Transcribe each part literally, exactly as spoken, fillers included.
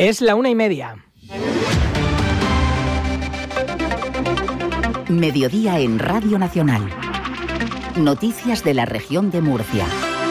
Es la una y media. Mediodía en Radio Nacional. Noticias de la región de Murcia.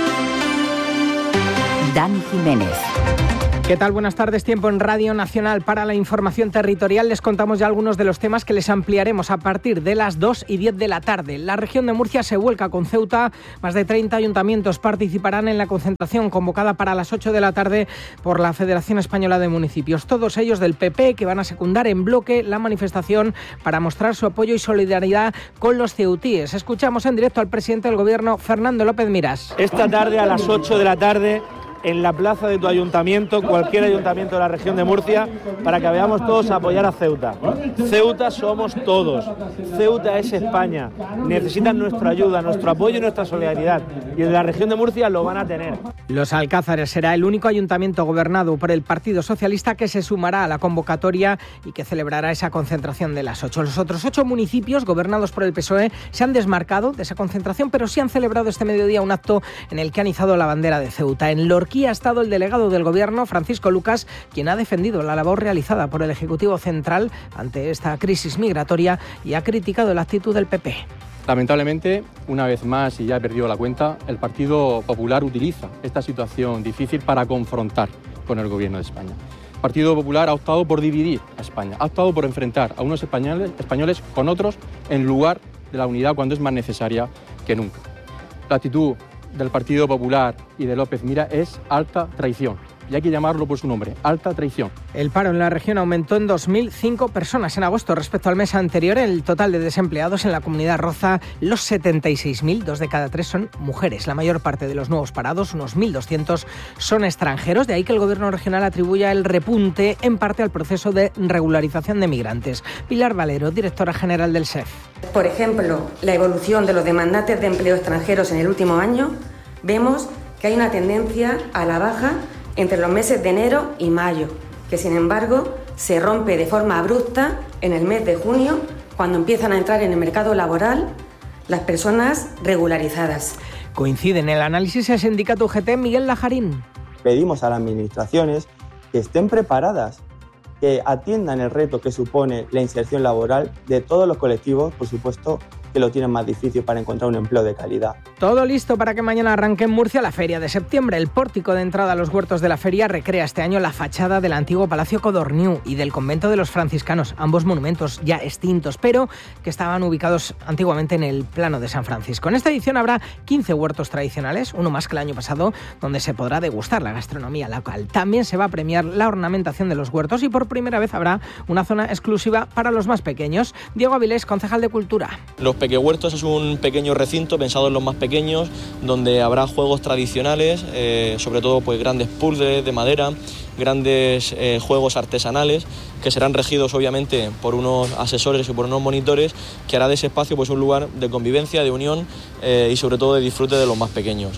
Dani Jiménez. ¿Qué tal? Buenas tardes. Tiempo en Radio Nacional para la información territorial. Les contamos ya algunos de los temas que les ampliaremos a partir de las dos y diez de la tarde. La región de Murcia se vuelca con Ceuta. Más de treinta ayuntamientos participarán en la concentración convocada para las ocho de la tarde por la Federación Española de Municipios. Todos ellos del P P, que van a secundar en bloque la manifestación para mostrar su apoyo y solidaridad con los ceutíes. Escuchamos en directo al presidente del Gobierno, Fernando López Miras. Esta tarde a las ocho de la tarde... en la plaza de tu ayuntamiento, cualquier ayuntamiento de la región de Murcia, para que veamos todos a apoyar a Ceuta. Ceuta somos todos, Ceuta es España, necesitan nuestra ayuda, nuestro apoyo y nuestra solidaridad, y en la región de Murcia lo van a tener. Los Alcázares será el único ayuntamiento gobernado por el Partido Socialista que se sumará a la convocatoria y que celebrará esa concentración de las ocho. Los otros ocho municipios gobernados por el P S O E se han desmarcado de esa concentración, pero sí han celebrado este mediodía un acto en el que han izado la bandera de Ceuta. En Lorca Aquí ha estado el delegado del Gobierno, Francisco Lucas, quien ha defendido la labor realizada por el Ejecutivo Central ante esta crisis migratoria y ha criticado la actitud del P P. Lamentablemente, una vez más, y ya he perdido la cuenta, el Partido Popular utiliza esta situación difícil para confrontar con el Gobierno de España. El Partido Popular ha optado por dividir a España, ha optado por enfrentar a unos españoles, españoles con otros en lugar de la unidad cuando es más necesaria que nunca. La actitud del Partido Popular y de López Mira es alta traición. Y hay que llamarlo por su nombre, alta traición. El paro en la región aumentó en dos mil cinco personas en agosto respecto al mes anterior. El total de desempleados en la comunidad roza los setenta y seis mil, dos de cada tres son mujeres. La mayor parte de los nuevos parados, unos mil doscientos, son extranjeros. De ahí que el Gobierno regional atribuya el repunte en parte al proceso de regularización de migrantes. Pilar Valero, directora general del S E F. Por ejemplo, la evolución de los demandantes de empleo extranjeros en el último año, vemos que hay una tendencia a la baja entre los meses de enero y mayo, que sin embargo se rompe de forma abrupta en el mes de junio, cuando empiezan a entrar en el mercado laboral las personas regularizadas. Coincide en el análisis el sindicato U G T Miguel Lajarín. Pedimos a las administraciones que estén preparadas, que atiendan el reto que supone la inserción laboral de todos los colectivos, por supuesto, que lo tienen más difícil para encontrar un empleo de calidad. Todo listo para que mañana arranque en Murcia la Feria de Septiembre. El pórtico de entrada a los huertos de la feria recrea este año la fachada del antiguo Palacio Codorniu y del convento de los franciscanos, ambos monumentos ya extintos, pero que estaban ubicados antiguamente en el plano de San Francisco. En esta edición habrá quince huertos tradicionales, uno más que el año pasado, donde se podrá degustar la gastronomía local. También se va a premiar la ornamentación de los huertos y por primera vez habrá una zona exclusiva para los más pequeños. Diego Avilés, concejal de Cultura. Los Pequehuertos es un pequeño recinto pensado en los más pequeños, donde habrá juegos tradicionales, eh, sobre todo pues grandes puzzles de madera, grandes eh, juegos artesanales, que serán regidos obviamente por unos asesores y por unos monitores, que hará de ese espacio pues un lugar de convivencia, de unión eh, y sobre todo de disfrute de los más pequeños.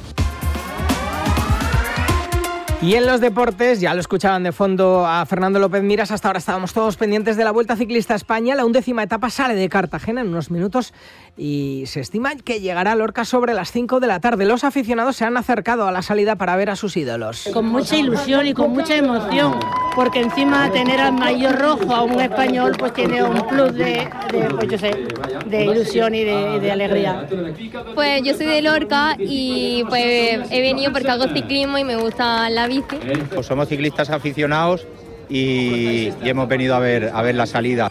Y en los deportes, ya lo escuchaban de fondo a Fernando López Miras, hasta ahora estábamos todos pendientes de la Vuelta Ciclista a España. La undécima etapa sale de Cartagena en unos minutos y se estima que llegará a Lorca sobre las cinco de la tarde. Los aficionados se han acercado a la salida para ver a sus ídolos. Con mucha ilusión y con mucha emoción, porque encima tener al maillot rojo a un español pues tiene un plus de, de, pues yo sé, de ilusión y de, de alegría. Pues yo soy de Lorca y pues he venido porque hago ciclismo y me gusta la bici. Pues somos ciclistas aficionados y, y hemos venido a ver, a ver la salida.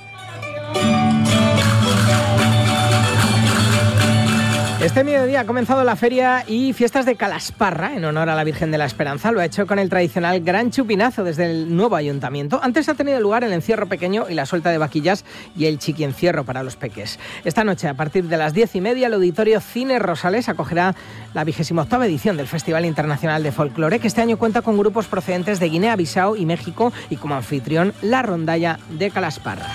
Este mediodía ha comenzado la feria y fiestas de Calasparra en honor a la Virgen de la Esperanza. Lo ha hecho con el tradicional gran chupinazo desde el nuevo ayuntamiento. Antes ha tenido lugar el encierro pequeño y la suelta de vaquillas y el chiquiencierro para los peques. Esta noche, a partir de las diez y media, el Auditorio Cine Rosales acogerá la vigésima octava edición del Festival Internacional de Folclore, que este año cuenta con grupos procedentes de Guinea-Bissau y México y como anfitrión la rondalla de Calasparra.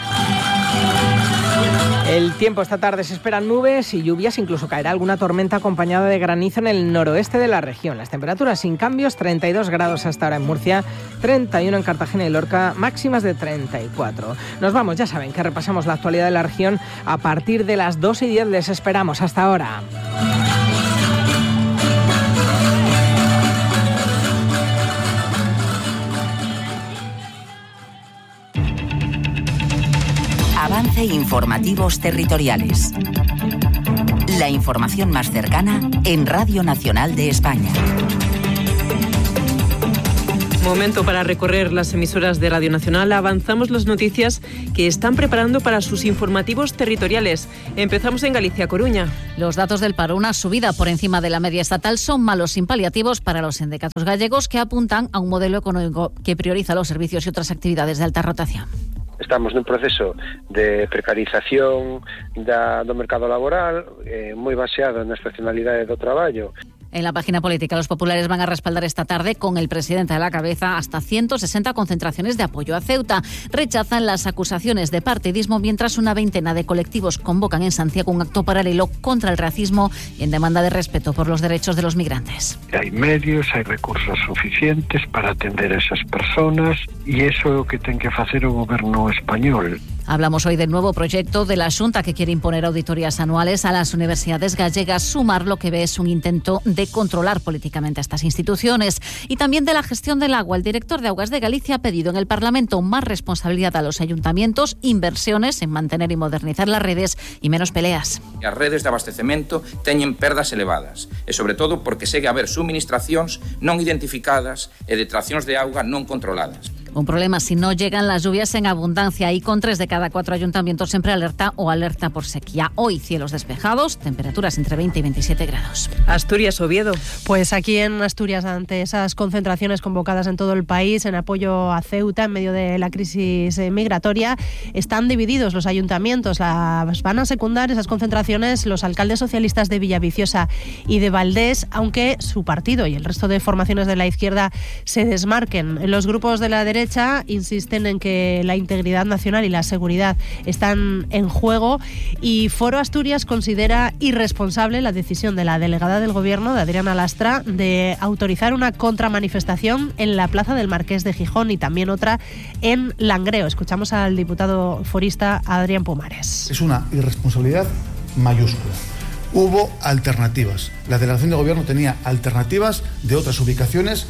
El tiempo esta tarde se esperan nubes y lluvias, incluso caerá alguna tormenta acompañada de granizo en el noroeste de la región. Las temperaturas sin cambios, treinta y dos grados hasta ahora en Murcia, treinta y uno en Cartagena y Lorca, máximas de treinta y cuatro. Nos vamos, ya saben que repasamos la actualidad de la región a partir de las dos y diez. Les esperamos. Hasta ahora. Avance Informativos Territoriales. La información más cercana en Radio Nacional de España. Momento para recorrer las emisoras de Radio Nacional. Avanzamos las noticias que están preparando para sus informativos territoriales. Empezamos en Galicia, Coruña. Los datos del paro, una subida por encima de la media estatal, son malos sin paliativos para los sindicatos gallegos, que apuntan a un modelo económico que prioriza los servicios y otras actividades de alta rotación. Estamos nun proceso de precarización da, do mercado laboral, eh, moi baseado na estacionalidade do traballo. En la página política, los populares van a respaldar esta tarde, con el presidente a la cabeza, hasta ciento sesenta concentraciones de apoyo a Ceuta. Rechazan las acusaciones de partidismo, mientras una veintena de colectivos convocan en Santiago un acto paralelo contra el racismo y en demanda de respeto por los derechos de los migrantes. Hay medios, hay recursos suficientes para atender a esas personas y eso é o que ten que facer o goberno español. Hablamos hoy del nuevo proyecto de la Xunta, que quiere imponer auditorías anuales a las universidades gallegas. Sumar lo que ve es un intento de controlar políticamente a estas instituciones. Y también de la gestión del agua. El director de Augas de Galicia ha pedido en el Parlamento más responsabilidad a los ayuntamientos, inversiones en mantener y modernizar las redes y menos peleas. As redes de abastecemento teñen perdas elevadas e, sobre todo, porque segue a haber suministracións non identificadas e detraccións de auga non controladas. Un problema si no llegan las lluvias en abundancia, y con tres de cada cuatro ayuntamientos siempre alerta o alerta por sequía. Hoy cielos despejados, temperaturas entre veinte y veintisiete grados. Asturias, Oviedo. Pues aquí en Asturias, ante esas concentraciones convocadas en todo el país en apoyo a Ceuta en medio de la crisis migratoria, están divididos los ayuntamientos. Las van a secundar esas concentraciones los alcaldes socialistas de Villaviciosa y de Valdés, aunque su partido y el resto de formaciones de la izquierda se desmarquen. Los grupos de la derecha insisten en que la integridad nacional y la seguridad están en juego, y Foro Asturias considera irresponsable la decisión de la delegada del Gobierno, de Adriana Lastra, de autorizar una contramanifestación en la Plaza del Marqués de Gijón y también otra en Langreo. Escuchamos al diputado forista Adrián Pomares. Es una irresponsabilidad mayúscula. Hubo alternativas. La delegación de Gobierno tenía alternativas de otras ubicaciones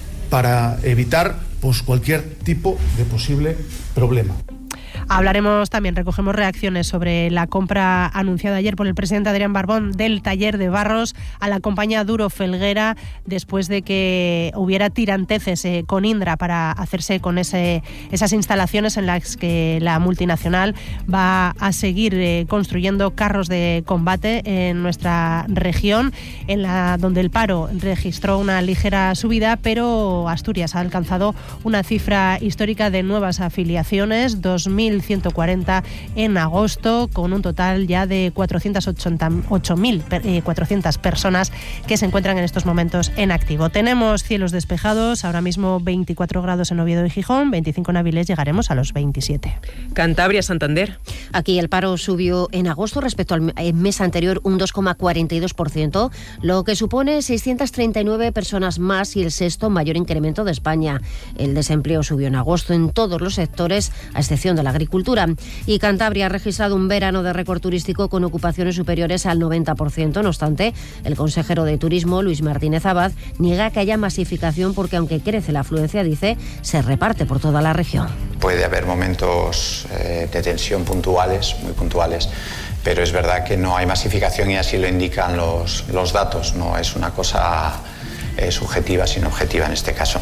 para evitar pues, cualquier tipo de posible problema. Hablaremos también, recogemos reacciones sobre la compra anunciada ayer por el presidente Adrián Barbón del taller de Barros a la compañía Duro Felguera, después de que hubiera tiranteces eh, con Indra para hacerse con ese, esas instalaciones en las que la multinacional va a seguir eh, construyendo carros de combate en nuestra región, en la donde el paro registró una ligera subida, pero Asturias ha alcanzado una cifra histórica de nuevas afiliaciones, dos mil ciento cuarenta en agosto, con un total ya de cuatrocientas ocho mil cuatrocientas personas que se encuentran en estos momentos en activo. Tenemos cielos despejados, ahora mismo veinticuatro grados en Oviedo y Gijón, veinticinco en Avilés, llegaremos a los veintisiete. Cantabria, Santander. Aquí el paro subió en agosto respecto al mes anterior un dos coma cuarenta y dos por ciento, lo que supone seiscientas treinta y nueve personas más y el sexto mayor incremento de España. El desempleo subió en agosto en todos los sectores, a excepción de la agricultura. Y Cantabria ha registrado un verano de récord turístico con ocupaciones superiores al noventa por ciento. No obstante, el consejero de Turismo, Luis Martínez Abad, niega que haya masificación porque, aunque crece la afluencia, dice, se reparte por toda la región. Puede haber momentos eh, de tensión puntuales, muy puntuales, pero es verdad que no hay masificación y así lo indican los, los datos. No es una cosa Eh, subjetiva, sino objetiva en este caso.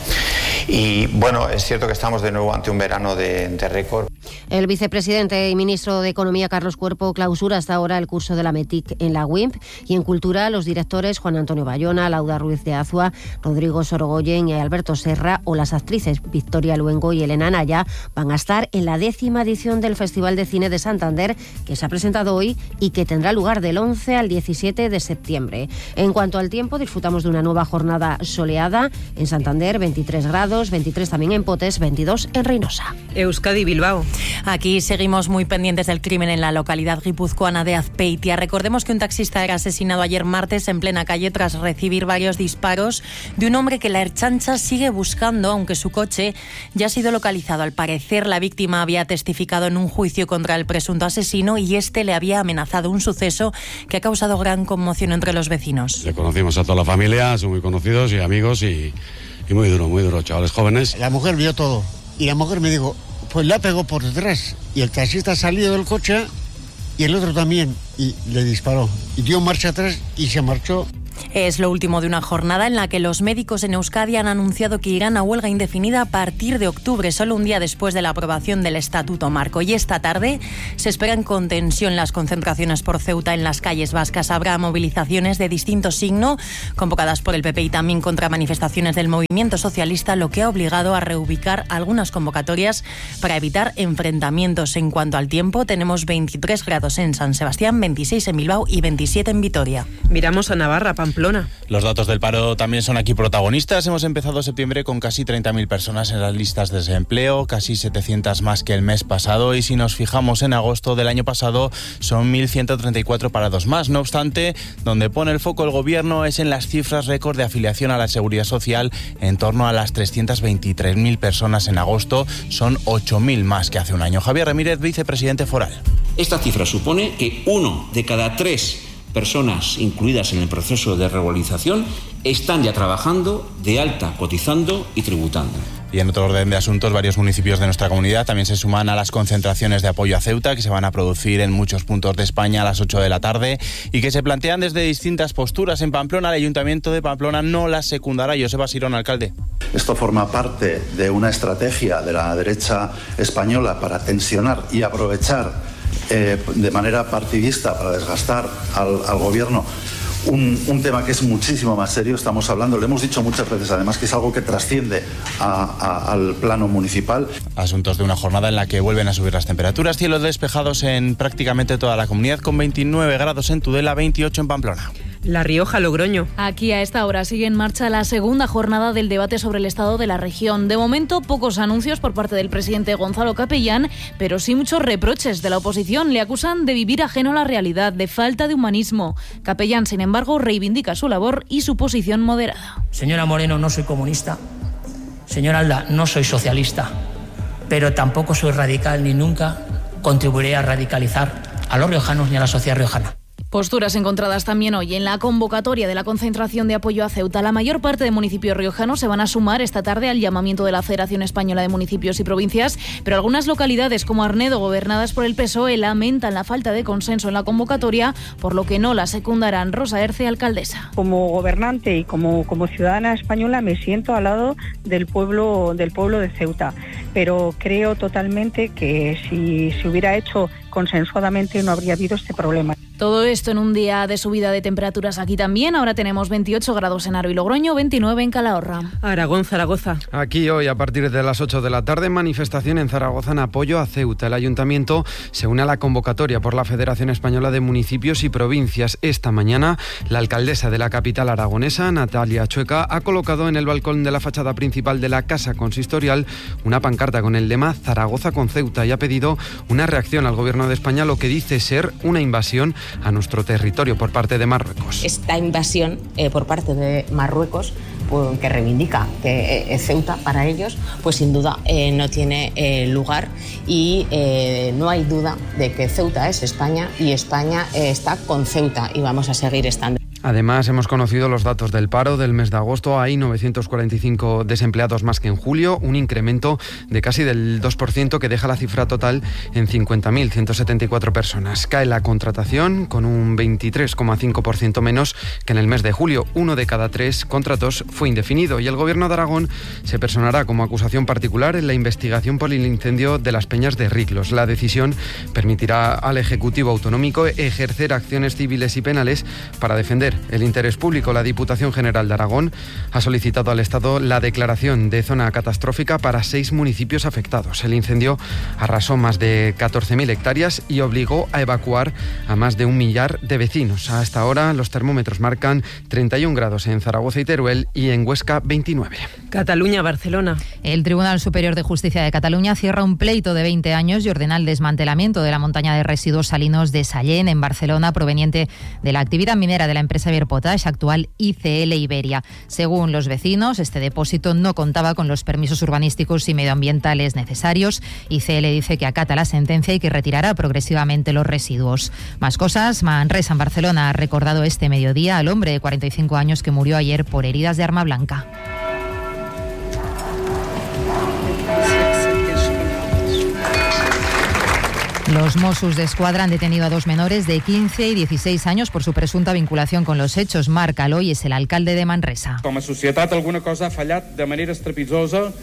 Y bueno, es cierto que estamos de nuevo ante un verano de, de récord. El vicepresidente y ministro de Economía, Carlos Cuerpo, clausura hasta ahora el curso de la METIC en la U I M P, y en Cultura los directores Juan Antonio Bayona, Lauda Ruiz de Azua, Rodrigo Sorogoyen y Alberto Serra, o las actrices Victoria Luengo y Elena Naya, van a estar en la décima edición del Festival de Cine de Santander, que se ha presentado hoy y que tendrá lugar del once al diecisiete de septiembre. En cuanto al tiempo, disfrutamos de una nueva jornada soleada en Santander, veintitrés grados, veintitrés también en Potes, veintidós en Reynosa. Euskadi, Bilbao. Aquí seguimos muy pendientes del crimen en la localidad guipuzcoana de Azpeitia. Recordemos que un taxista era asesinado ayer martes en plena calle tras recibir varios disparos de un hombre que la Ertzaintza sigue buscando, aunque su coche ya ha sido localizado. Al parecer, la víctima había testificado en un juicio contra el presunto asesino y este le había amenazado, un suceso que ha causado gran conmoción entre los vecinos. Le conocimos a toda la familia, son muy conocidos y amigos y, y muy duro, muy duro, chavales jóvenes. La mujer vio todo y la mujer me dijo, pues la pegó por detrás y el taxista salió del coche y el otro también y le disparó y dio marcha atrás y se marchó. Es lo último de una jornada en la que los médicos en Euskadi han anunciado que irán a huelga indefinida a partir de octubre, solo un día después de la aprobación del Estatuto Marco. Y esta tarde se esperan con tensión las concentraciones por Ceuta en las calles vascas. Habrá movilizaciones de distinto signo convocadas por el P P y también contra manifestaciones del movimiento socialista, lo que ha obligado a reubicar algunas convocatorias para evitar enfrentamientos. En cuanto al tiempo, tenemos veintitrés grados en San Sebastián, veintiséis en Bilbao y veintisiete en Vitoria. Miramos a Navarra, Pamplona. Los datos del paro también son aquí protagonistas. Hemos empezado septiembre con casi treinta mil personas en las listas de desempleo, casi setecientas más que el mes pasado, y si nos fijamos en agosto del año pasado son mil ciento treinta y cuatro parados más. No obstante, donde pone el foco el gobierno es en las cifras récord de afiliación a la Seguridad Social, en torno a las trescientas veintitrés mil personas en agosto, son ocho mil más que hace un año. Javier Ramírez, vicepresidente foral. Esta cifra supone que uno de cada tres personas incluidas en el proceso de regularización están ya trabajando de alta, cotizando y tributando. Y en otro orden de asuntos, varios municipios de nuestra comunidad también se suman a las concentraciones de apoyo a Ceuta, que se van a producir en muchos puntos de España a las ocho de la tarde y que se plantean desde distintas posturas. En Pamplona, el Ayuntamiento de Pamplona no las secundará. Joseba Sirón, alcalde. Esto forma parte de una estrategia de la derecha española para tensionar y aprovechar Eh, de manera partidista para desgastar al, al gobierno un, un tema que es muchísimo más serio. Estamos hablando, lo hemos dicho muchas veces además, que es algo que trasciende a, a, al plano municipal. Asuntos de una jornada en la que vuelven a subir las temperaturas, cielos despejados en prácticamente toda la comunidad, con veintinueve grados en Tudela, veintiocho en Pamplona. La Rioja, Logroño. Aquí a esta hora sigue en marcha la segunda jornada del debate sobre el estado de la región. De momento, pocos anuncios por parte del presidente Gonzalo Capellán, pero sí muchos reproches de la oposición. Le acusan de vivir ajeno a la realidad, de falta de humanismo. Capellán, sin embargo, reivindica su labor y su posición moderada. Señora Moreno, no soy comunista. Señor Alda, no soy socialista. Pero tampoco soy radical ni nunca contribuiré a radicalizar a los riojanos ni a la sociedad riojana. Posturas encontradas también hoy en la convocatoria de la concentración de apoyo a Ceuta. La mayor parte de municipios riojanos se van a sumar esta tarde al llamamiento de la Federación Española de Municipios y Provincias, pero algunas localidades como Arnedo, gobernadas por el P S O E, lamentan la falta de consenso en la convocatoria, por lo que no la secundarán. Rosa Herce, alcaldesa. Como gobernante y como, como ciudadana española me siento al lado del pueblo, del pueblo de Ceuta, pero creo totalmente que si se hubiera hecho consensuadamente no habría habido este problema. Todo esto en un día de subida de temperaturas aquí también. Ahora tenemos veintiocho grados en Aro y Logroño, veintinueve en Calahorra. Aragón, Zaragoza. Aquí hoy, a partir de las ocho de la tarde, manifestación en Zaragoza en apoyo a Ceuta. El Ayuntamiento se une a la convocatoria por la Federación Española de Municipios y Provincias. Esta mañana, la alcaldesa de la capital aragonesa, Natalia Chueca, ha colocado en el balcón de la fachada principal de la Casa Consistorial una pancarta con el lema Zaragoza con Ceuta y ha pedido una reacción al Gobierno de España, lo que dice ser una invasión a nuestro territorio por parte de Marruecos. Esta invasión eh, por parte de Marruecos, pues, que reivindica que eh, Ceuta para ellos, pues sin duda eh, no tiene eh, lugar y eh, no hay duda de que Ceuta es España y España eh, está con Ceuta y vamos a seguir estando. Además, hemos conocido los datos del paro del mes de agosto. Hay novecientos cuarenta y cinco desempleados más que en julio, un incremento de casi del dos por ciento que deja la cifra total en cincuenta mil ciento setenta y cuatro personas. Cae la contratación con un veintitrés coma cinco por ciento menos que en el mes de julio. Uno de cada tres contratos fue indefinido y el Gobierno de Aragón se personará como acusación particular en la investigación por el incendio de las Peñas de Riclos. La decisión permitirá al Ejecutivo Autonómico ejercer acciones civiles y penales para defender el interés público. La Diputación General de Aragón ha solicitado al Estado la declaración de zona catastrófica para seis municipios afectados. El incendio arrasó más de catorce mil hectáreas y obligó a evacuar a más de un millar de vecinos. Hasta ahora los termómetros marcan treinta y un grados en Zaragoza y Teruel y en Huesca veintinueve. Cataluña, Barcelona. El Tribunal Superior de Justicia de Cataluña cierra un pleito de veinte años y ordena el desmantelamiento de la montaña de residuos salinos de Sallent, en Barcelona, proveniente de la actividad minera de la empresa Iber Potash, actual I C L Iberia. Según los vecinos, este depósito no contaba con los permisos urbanísticos y medioambientales necesarios. I C L dice que acata la sentencia y que retirará progresivamente los residuos. Más cosas. Manresa, en Barcelona, ha recordado este mediodía al hombre de cuarenta y cinco años que murió ayer por heridas de arma blanca. Los Mossos d'Esquadra han detenido a dos menores de quince y dieciséis años por su presunta vinculación con los hechos. Marc Aloy es el alcalde de Manresa. Com a societat alguna cosa ha fallat de manera estrepitosa.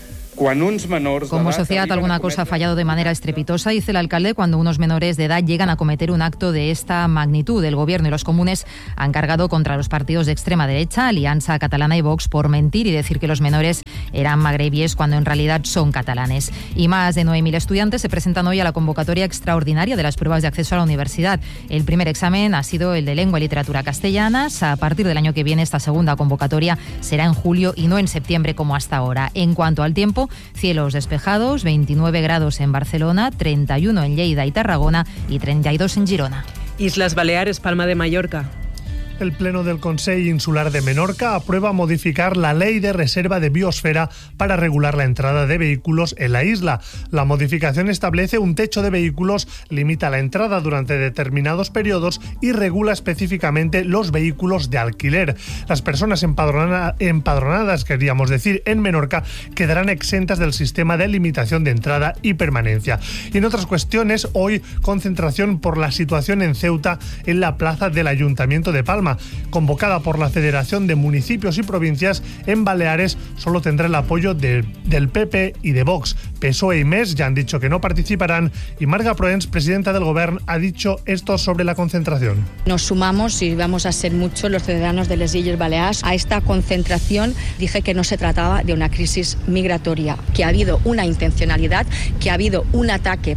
Como sociedad, alguna cosa ha fallado de manera estrepitosa, dice el alcalde, cuando unos menores de edad llegan a cometer un acto de esta magnitud. El Gobierno y los comunes han cargado contra los partidos de extrema derecha, Alianza Catalana y Vox, por mentir y decir que los menores eran magrebíes cuando en realidad son catalanes. Y más de nueve mil estudiantes se presentan hoy a la convocatoria extraordinaria de las pruebas de acceso a la universidad. El primer examen ha sido el de lengua y literatura castellanas. A partir del año que viene, esta segunda convocatoria será en julio y no en septiembre como hasta ahora. En cuanto al tiempo, cielos despejados, veintinueve grados en Barcelona, treinta y uno en Lleida y Tarragona y treinta y dos en Girona. Islas Baleares, Palma de Mallorca. El Pleno del Consell Insular de Menorca aprueba modificar la Ley de Reserva de Biosfera para regular la entrada de vehículos en la isla. La modificación establece un techo de vehículos, limita la entrada durante determinados periodos y regula específicamente los vehículos de alquiler. Las personas empadrona, empadronadas, queríamos decir, en Menorca, quedarán exentas del sistema de limitación de entrada y permanencia. Y en otras cuestiones, hoy concentración por la situación en Ceuta en la plaza del Ayuntamiento de Palma. Convocada por la Federación de Municipios y Provincias, en Baleares solo tendrá el apoyo de, del P P y de Vox. P S O E y M E S ya han dicho que no participarán y Marga Proens, presidenta del Gobierno, ha dicho esto sobre la concentración. Nos sumamos y vamos a ser muchos los ciudadanos de les Illes Balears a esta concentración. Dije que no se trataba de una crisis migratoria, que ha habido una intencionalidad, que ha habido un ataque.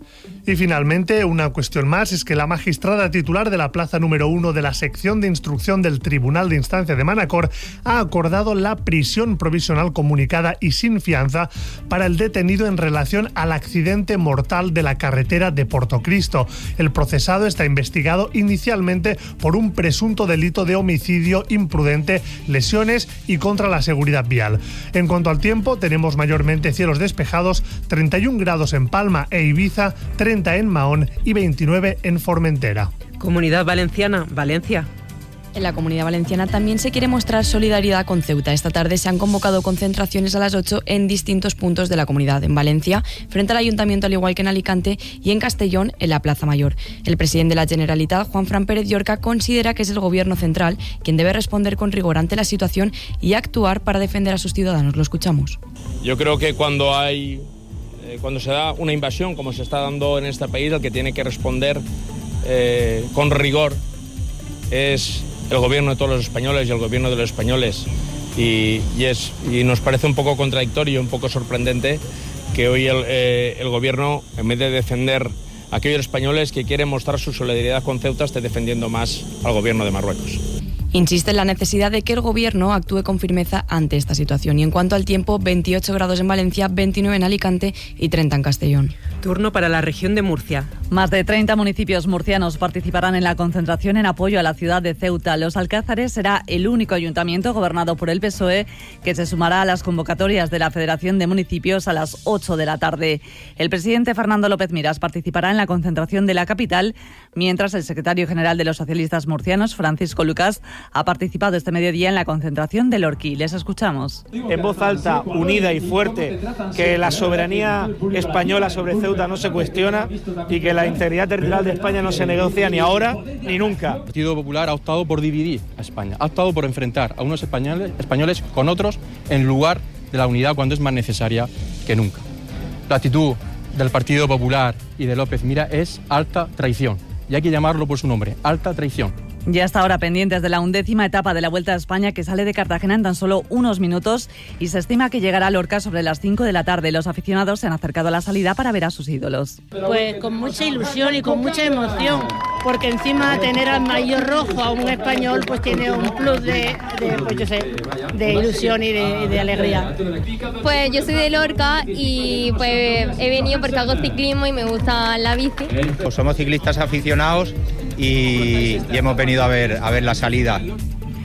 Y finalmente, una cuestión más es que la magistrada titular de la plaza número uno de la sección de instrucción del Tribunal de Instancia de Manacor ha acordado la prisión provisional comunicada y sin fianza para el detenido en relación al accidente mortal de la carretera de Portocristo. El procesado está investigado inicialmente por un presunto delito de homicidio imprudente, lesiones y contra la seguridad vial. En cuanto al tiempo, tenemos mayormente cielos despejados, treinta y un grados en Palma e Ibiza, treinta en Mahón y veintinueve en Formentera. Comunidad Valenciana, Valencia. En la Comunidad Valenciana también se quiere mostrar solidaridad con Ceuta. Esta tarde se han convocado concentraciones a las ocho en distintos puntos de la comunidad. En Valencia, frente al Ayuntamiento, al igual que en Alicante, y en Castellón, en la Plaza Mayor. El presidente de la Generalitat, Juanfran Pérez Llorca, considera que es el Gobierno central quien debe responder con rigor ante la situación y actuar para defender a sus ciudadanos. Lo escuchamos. Yo creo que cuando hay... Cuando se da una invasión, como se está dando en este país, el que tiene que responder eh, con rigor es el gobierno de todos los españoles y el gobierno de los españoles. Y, y, es, y nos parece un poco contradictorio, un poco sorprendente que hoy el, eh, el gobierno, en vez de defender a aquellos españoles que quieren mostrar su solidaridad con Ceuta, esté defendiendo más al gobierno de Marruecos. Insiste en la necesidad de que el Gobierno actúe con firmeza ante esta situación. Y en cuanto al tiempo, veintiocho grados en Valencia, veintinueve en Alicante y treinta en Castellón. Turno para la región de Murcia. Más de treinta municipios murcianos participarán en la concentración en apoyo a la ciudad de Ceuta. Los Alcázares será el único ayuntamiento gobernado por el P S O E que se sumará a las convocatorias de la Federación de Municipios a las ocho de la tarde. El presidente Fernando López Miras participará en la concentración de la capital, mientras el secretario general de los socialistas murcianos, Francisco Lucas, ha participado este mediodía en la concentración del Orquí. Les escuchamos. En voz alta, unida y fuerte, que la soberanía española sobre Ceuta no se cuestiona y que la integridad territorial de España no se negocia ni ahora ni nunca. El Partido Popular ha optado por dividir a España, ha optado por enfrentar a unos españoles, españoles con otros en lugar de la unidad cuando es más necesaria que nunca. La actitud del Partido Popular y de López Miras es alta traición, y hay que llamarlo por su nombre, alta traición. Ya hasta ahora pendientes de la undécima etapa de la Vuelta a España, que sale de Cartagena en tan solo unos minutos y se estima que llegará a Lorca sobre las cinco de la tarde. Los aficionados se han acercado a la salida para ver a sus ídolos. Pues con mucha ilusión y con mucha emoción, porque encima tener al maillot rojo a un español pues tiene un plus de, de, pues yo sé, de ilusión y de, de alegría. Pues yo soy de Lorca y pues he venido porque hago ciclismo y me gusta la bici. Pues somos ciclistas aficionados y, y hemos venido a ver, a ver la salida.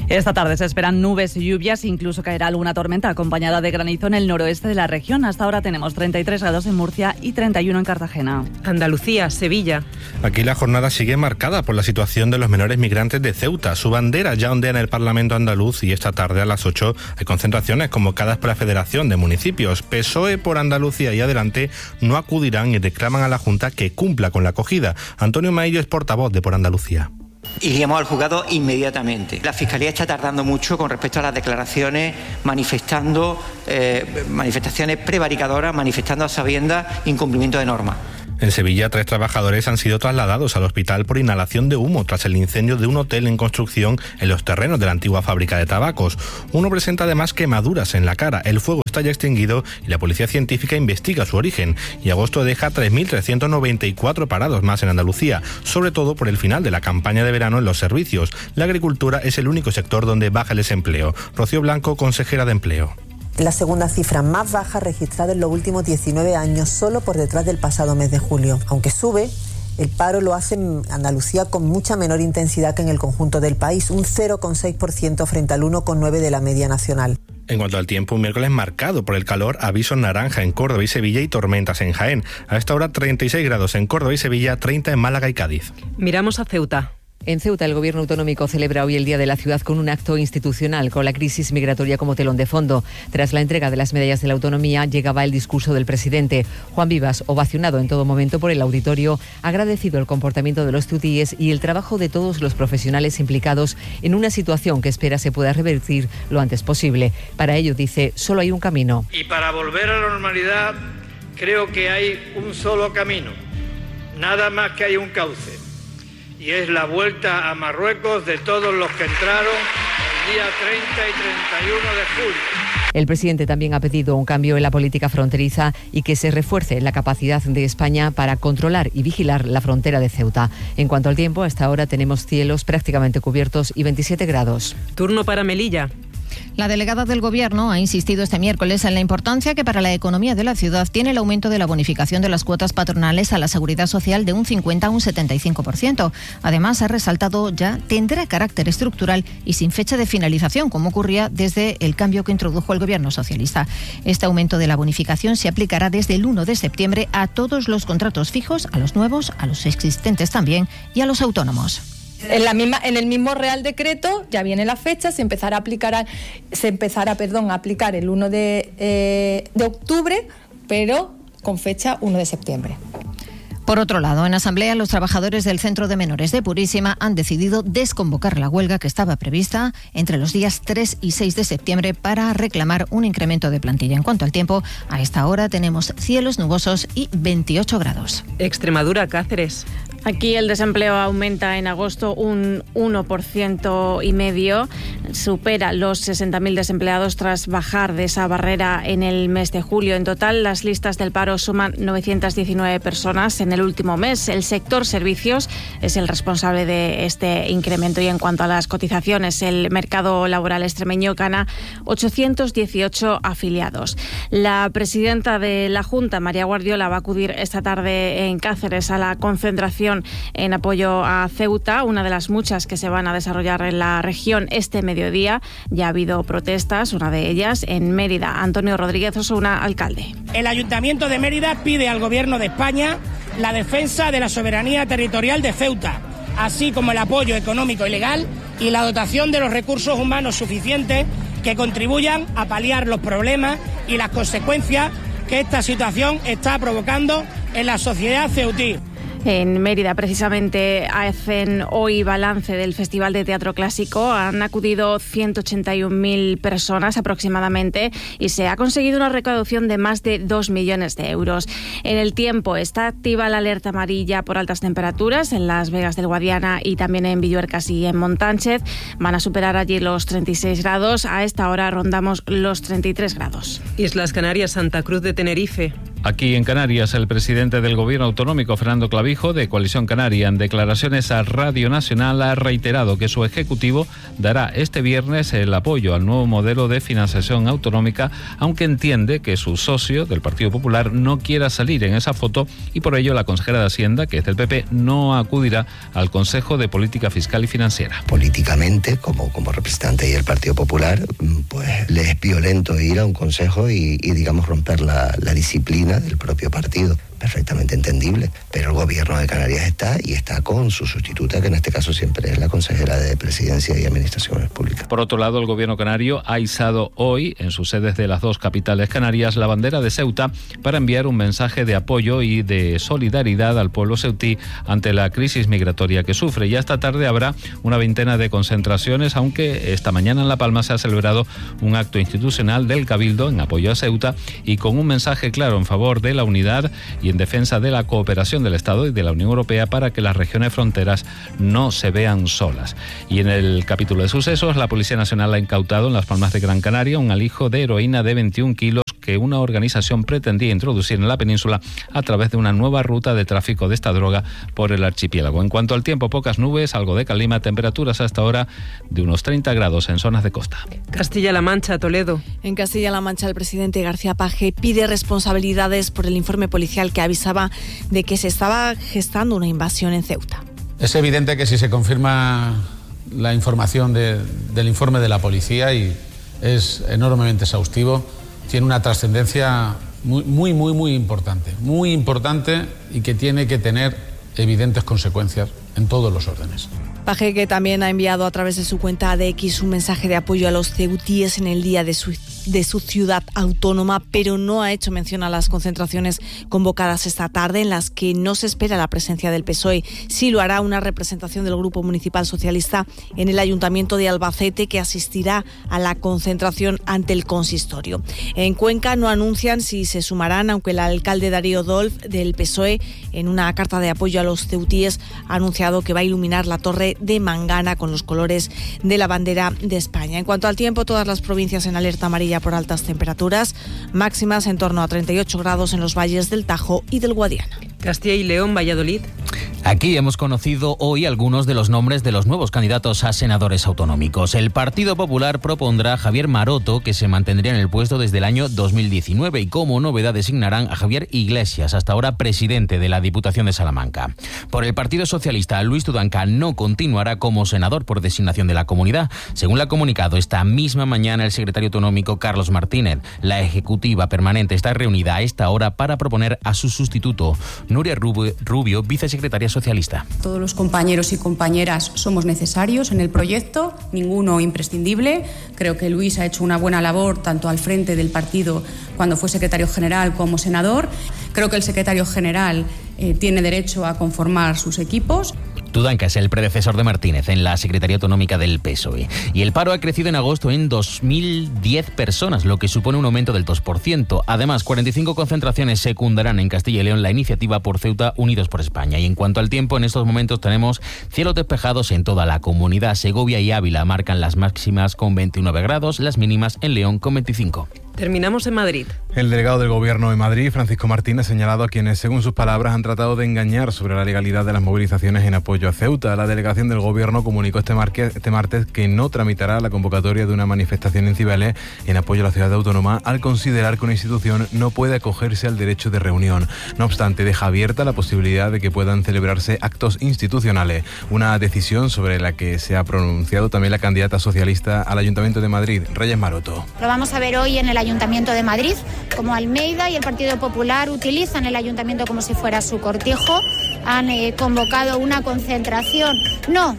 Esta tarde se esperan nubes y lluvias, incluso caerá alguna tormenta acompañada de granizo en el noroeste de la región. Hasta ahora tenemos treinta y tres grados en Murcia y treinta y uno en Cartagena. Andalucía, Sevilla. Aquí la jornada sigue marcada por la situación de los menores migrantes de Ceuta. Su bandera ya ondea en el Parlamento andaluz y esta tarde a las ocho hay concentraciones convocadas por la Federación de Municipios. P S O E por Andalucía y Adelante no acudirán y reclaman a la Junta que cumpla con la acogida. Antonio Maillo es portavoz de Por Andalucía. Iríamos al juzgado inmediatamente. La Fiscalía está tardando mucho con respecto a las declaraciones, manifestando eh, manifestaciones prevaricadoras, manifestando a sabiendas incumplimiento de normas. En Sevilla, tres trabajadores han sido trasladados al hospital por inhalación de humo tras el incendio de un hotel en construcción en los terrenos de la antigua fábrica de tabacos. Uno presenta además quemaduras en la cara. El fuego está ya extinguido y la policía científica investiga su origen. Y agosto deja tres mil trescientos noventa y cuatro parados más en Andalucía, sobre todo por el final de la campaña de verano en los servicios. La agricultura es el único sector donde baja el desempleo. Rocío Blanco, consejera de Empleo. La segunda cifra más baja registrada en los últimos diecinueve años, solo por detrás del pasado mes de julio. Aunque sube, el paro lo hace en Andalucía con mucha menor intensidad que en el conjunto del país, un cero coma seis por ciento frente al uno coma nueve por ciento de la media nacional. En cuanto al tiempo, un miércoles marcado por el calor, aviso naranja en Córdoba y Sevilla y tormentas en Jaén. A esta hora treinta y seis grados en Córdoba y Sevilla, treinta en Málaga y Cádiz. Miramos a Ceuta. En Ceuta, el Gobierno autonómico celebra hoy el Día de la Ciudad con un acto institucional, con la crisis migratoria como telón de fondo. Tras la entrega de las medallas de la autonomía, llegaba el discurso del presidente. Juan Vivas, ovacionado en todo momento por el auditorio, ha agradecido el comportamiento de los ceutíes y el trabajo de todos los profesionales implicados en una situación que espera se pueda revertir lo antes posible. Para ello, dice, solo hay un camino. Y para volver a la normalidad, creo que hay un solo camino. Nada más que hay un cauce. Y es la vuelta a Marruecos de todos los que entraron el día treinta y treinta y uno de julio. El presidente también ha pedido un cambio en la política fronteriza y que se refuerce la capacidad de España para controlar y vigilar la frontera de Ceuta. En cuanto al tiempo, hasta ahora tenemos cielos prácticamente cubiertos y veintisiete grados. Turno para Melilla. La delegada del Gobierno ha insistido este miércoles en la importancia que para la economía de la ciudad tiene el aumento de la bonificación de las cuotas patronales a la seguridad social de un cincuenta a un setenta y cinco por ciento. Además, ha resaltado ya tendrá carácter estructural y sin fecha de finalización, como ocurría desde el cambio que introdujo el Gobierno socialista. Este aumento de la bonificación se aplicará desde el uno de septiembre a todos los contratos fijos, a los nuevos, a los existentes también y a los autónomos. En, la misma, en el mismo Real Decreto ya viene la fecha, se empezará a aplicar, a, se empezará, perdón, a aplicar el uno de, eh, de octubre, pero con fecha uno de septiembre. Por otro lado, en asamblea, los trabajadores del Centro de Menores de Purísima han decidido desconvocar la huelga que estaba prevista entre los días tres y seis de septiembre para reclamar un incremento de plantilla. En cuanto al tiempo, a esta hora tenemos cielos nubosos y veintiocho grados. Extremadura, Cáceres. Aquí el desempleo aumenta en agosto un uno por ciento y medio, supera los sesenta mil desempleados tras bajar de esa barrera en el mes de julio. En total, las listas del paro suman novecientas diecinueve personas en el último mes. El sector servicios es el responsable de este incremento y en cuanto a las cotizaciones, el mercado laboral extremeño gana ochocientos dieciocho afiliados. La presidenta de la Junta, María Guardiola, va a acudir esta tarde en Cáceres a la concentración en apoyo a Ceuta, una de las muchas que se van a desarrollar en la región este mediodía. Ya ha habido protestas, una de ellas en Mérida. Antonio Rodríguez Osuna, alcalde. El Ayuntamiento de Mérida pide al Gobierno de España la defensa de la soberanía territorial de Ceuta, así como el apoyo económico y legal y la dotación de los recursos humanos suficientes que contribuyan a paliar los problemas y las consecuencias que esta situación está provocando en la sociedad ceutí. En Mérida, precisamente, hacen hoy balance del Festival de Teatro Clásico. Han acudido ciento ochenta y un mil personas aproximadamente y se ha conseguido una recaudación de más de dos millones de euros. En el tiempo, está activa la alerta amarilla por altas temperaturas en Las Vegas del Guadiana y también en Villuercas y en Montánchez. Van a superar allí los treinta y seis grados. A esta hora rondamos los treinta y tres grados. Islas Canarias, Santa Cruz de Tenerife. Aquí en Canarias, el presidente del Gobierno autonómico, Fernando Clavijo, de Coalición Canaria, en declaraciones a Radio Nacional, ha reiterado que su ejecutivo dará este viernes el apoyo al nuevo modelo de financiación autonómica, aunque entiende que su socio del Partido Popular no quiera salir en esa foto y por ello la consejera de Hacienda, que es del P P, no acudirá al Consejo de Política Fiscal y Financiera. Políticamente, como, como representante del Partido Popular, pues le es violento ir a un consejo y, y digamos, romper la, la disciplina del propio partido. Perfectamente entendible, pero el Gobierno de Canarias está y está con su sustituta, que en este caso siempre es la consejera de Presidencia y Administraciones Públicas. Por otro lado, el Gobierno canario ha izado hoy, en sus sedes de las dos capitales canarias, la bandera de Ceuta para enviar un mensaje de apoyo y de solidaridad al pueblo ceutí ante la crisis migratoria que sufre. Y esta tarde habrá una veintena de concentraciones, aunque esta mañana en La Palma se ha celebrado un acto institucional del Cabildo en apoyo a Ceuta y con un mensaje claro en favor de la unidad y en defensa de la cooperación del Estado y de la Unión Europea para que las regiones fronteras no se vean solas. Y en el capítulo de sucesos, la Policía Nacional ha incautado en Las Palmas de Gran Canaria un alijo de heroína de veintiún kilos que una organización pretendía introducir en la península a través de una nueva ruta de tráfico de esta droga por el archipiélago. En cuanto al tiempo, pocas nubes, algo de calima, temperaturas hasta ahora de unos treinta grados en zonas de costa. Castilla-La Mancha, Toledo. En Castilla-La Mancha, el presidente García Paje pide responsabilidades por el informe policial que avisaba de que se estaba gestando una invasión en Ceuta. Es evidente que si se confirma la información de, del informe de la policía, y es enormemente exhaustivo, tiene una trascendencia muy, muy, muy, muy importante, muy importante y que tiene que tener evidentes consecuencias en todos los órdenes. Paje, que también ha enviado a través de su cuenta de X un mensaje de apoyo a los ceutíes en el día de su, de su ciudad autónoma, pero no ha hecho mención a las concentraciones convocadas esta tarde en las que no se espera la presencia del P S O E. Sí lo hará una representación del Grupo Municipal Socialista en el Ayuntamiento de Albacete, que asistirá a la concentración ante el consistorio. En Cuenca no anuncian si se sumarán, aunque el alcalde Darío Dolf del P S O E, en una carta de apoyo a los ceutíes, ha anunciado que va a iluminar la torre de Mangana con los colores de la bandera de España. En cuanto al tiempo, todas las provincias en alerta amarilla por altas temperaturas, máximas en torno a treinta y ocho grados en los valles del Tajo y del Guadiana. Castilla y León, Valladolid. Aquí hemos conocido hoy algunos de los nombres de los nuevos candidatos a senadores autonómicos. El Partido Popular propondrá a Javier Maroto, que se mantendría en el puesto desde el año dos mil diecinueve, y como novedad designarán a Javier Iglesias, hasta ahora presidente de la Diputación de Salamanca. Por el Partido Socialista, Luis Tudanca no continuará como senador por designación de la comunidad. Según lo ha comunicado esta misma mañana el secretario autonómico Carlos Martínez, la ejecutiva permanente está reunida a esta hora para proponer a su sustituto. Nuria Rubio, vicesecretaria socialista. Todos los compañeros y compañeras somos necesarios en el proyecto, ninguno imprescindible. Creo que Luis ha hecho una buena labor tanto al frente del partido cuando fue secretario general como senador. Creo que el secretario general eh, tiene derecho a conformar sus equipos. Tudanca es el predecesor de Martínez en la Secretaría Autonómica del P S O E. Y el paro ha crecido en agosto en dos mil diez personas, lo que supone un aumento del dos por ciento. Además, cuarenta y cinco concentraciones secundarán en Castilla y León la iniciativa por Ceuta Unidos por España. Y en cuanto al tiempo, en estos momentos tenemos cielos despejados en toda la comunidad. Segovia y Ávila marcan las máximas con veintinueve grados, las mínimas en León con veinticinco. Terminamos en Madrid. El delegado del Gobierno en Madrid, Francisco Martín, ha señalado a quienes, según sus palabras, han tratado de engañar sobre la legalidad de las movilizaciones en apoyo a Ceuta. La delegación del Gobierno comunicó este, marque, este martes que no tramitará la convocatoria de una manifestación en Cibeles en apoyo a la ciudad autónoma, al considerar que una institución no puede acogerse al derecho de reunión. No obstante, deja abierta la posibilidad de que puedan celebrarse actos institucionales, una decisión sobre la que se ha pronunciado también la candidata socialista al Ayuntamiento de Madrid, Reyes Maroto. Lo vamos a ver hoy en el Ayuntamiento de Madrid, como Almeida y el Partido Popular utilizan el Ayuntamiento como si fuera su cortijo. Han eh, convocado una concentración, no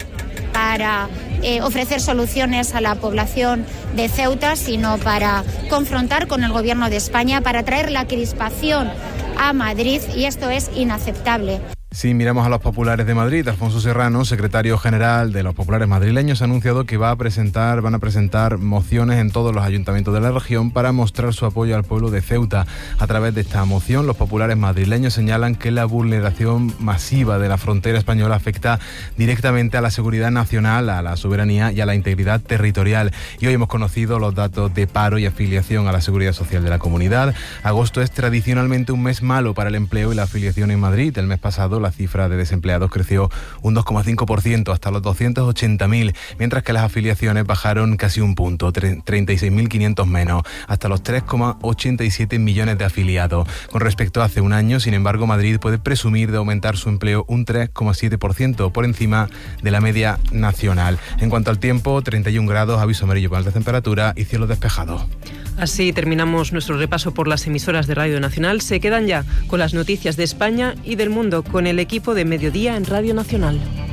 para eh, ofrecer soluciones a la población de Ceuta, sino para confrontar con el Gobierno de España, para traer la crispación a Madrid, y esto es inaceptable. Si miramos a los populares de Madrid, Alfonso Serrano, secretario general de los populares madrileños, ha anunciado que va a presentar, van a presentar mociones en todos los ayuntamientos de la región para mostrar su apoyo al pueblo de Ceuta. A través de esta moción, los populares madrileños señalan que la vulneración masiva de la frontera española afecta directamente a la seguridad nacional, a la soberanía y a la integridad territorial. Y hoy hemos conocido los datos de paro y afiliación a la seguridad social de la comunidad. Agosto es tradicionalmente un mes malo para el empleo y la afiliación en Madrid. El mes pasado la cifra de desempleados creció un dos coma cinco por ciento hasta los doscientos ochenta mil, mientras que las afiliaciones bajaron casi un punto, treinta y seis mil quinientos menos, hasta los tres coma ochenta y siete millones de afiliados. Con respecto a hace un año, sin embargo, Madrid puede presumir de aumentar su empleo un tres coma siete por ciento, por encima de la media nacional. En cuanto al tiempo, treinta y un grados, aviso amarillo con alta temperatura y cielo despejado. Así terminamos nuestro repaso por las emisoras de Radio Nacional. Se quedan ya con las noticias de España y del mundo con el equipo de Mediodía en Radio Nacional.